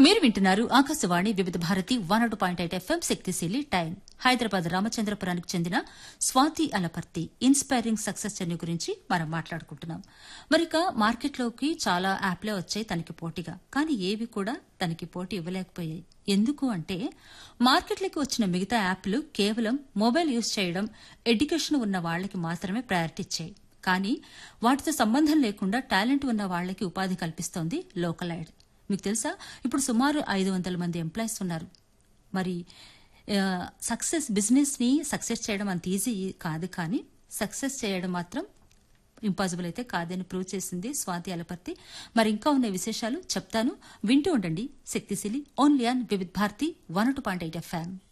మీరు వింటున్నారు ఆకాశవాణి వివిధ భారతి 102.8 ఎఫ్ఎం శక్తిశీలి టైం. హైదరాబాద్ రామచంద్రపురానికి చెందిన Swathi Alaparthi inspiring success journey గురించి మనం మాట్లాడుకుంటున్నాం. మరిక మార్కెట్లోకి చాలా యాప్లే వచ్చాయి తనకి పోటీగా, కానీ ఏవి కూడా తనకి పోటీ ఇవ్వలేకపోయాయి. ఎందుకు అంటే మార్కెట్లోకి వచ్చిన మిగతా యాప్లు కేవలం మొబైల్ యూజ్ చేయడం, ఎడ్యుకేషన్ ఉన్న వాళ్లకి మాత్రమే ప్రయారిటీ ఇచ్చాయి. కానీ వాటితో సంబంధం లేకుండా టాలెంట్ ఉన్న వాళ్లకి ఉపాధి కల్పిస్తోంది లోకల్ ఎయిడ్. మీకు తెలుసా, ఇప్పుడు సుమారు 500 మంది ఎంప్లాయీస్ ఉన్నారు. మరి బిజినెస్ ని సక్సెస్ చేయడం అంత ఈజీ కాదు, కానీ సక్సెస్ చేయడం మాత్రం ఇంపాసిబుల్ అయితే కాదని ప్రూవ్ చేసింది స్వాతి అలపర్తి. మరి ఇంకా ఉన్న విశేషాలు చెప్తాను, వింటూ ఉండండి. శక్తిశీలి ఓన్లీ ఆన్ వివిధ భారతి 102.8 ఎఫ్ఎం.